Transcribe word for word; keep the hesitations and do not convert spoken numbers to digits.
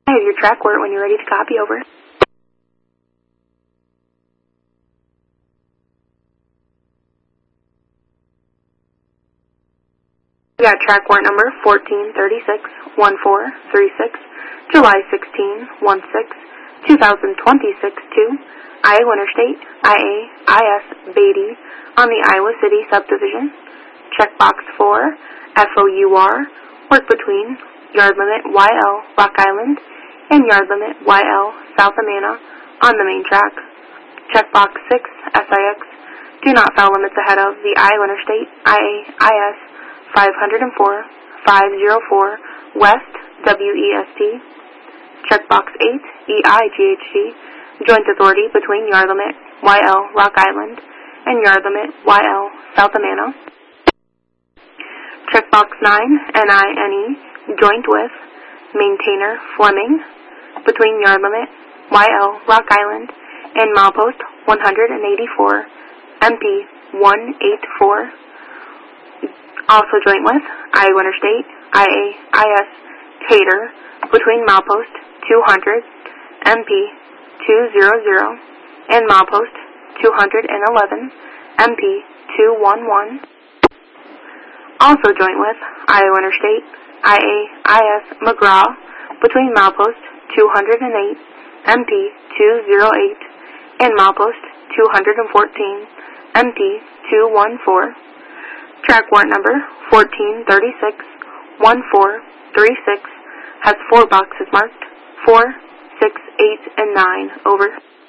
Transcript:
I have your track warrant when you're ready to copy over. We got track warrant number fourteen thirty-six one four three six, July sixteenth sixteen, twenty twenty-six to Iowa Interstate I A I S Beatty on the Iowa City subdivision. Checkbox four, F O U R, work between yard limit Y L Rock Island and yard limit Y L South Amana on the main track. Checkbox six, S I X, do not foul limits ahead of the Iowa Interstate I A I S five oh four, five oh four West W E S T. Checkbox eight, E I G H G, joint authority between yard limit Y L Rock Island and yard limit Y L South Amana. Checkbox nine, N I N E, joint with maintainer Fleming between yard limit Y L Rock Island and milepost one eighty-four, M P one eighty-four. Also joint with Iowa Interstate I A I S Tater between milepost two hundred, M P two hundred, and milepost two eleven, M P two eleven. Also joint with Iowa Interstate I A I S McGraw between milepost two oh eight, M P two oh eight, and milepost two fourteen, M P two fourteen. Track warrant number fourteen thirty-six one four three six has four boxes marked four, six, eight, and nine. Over.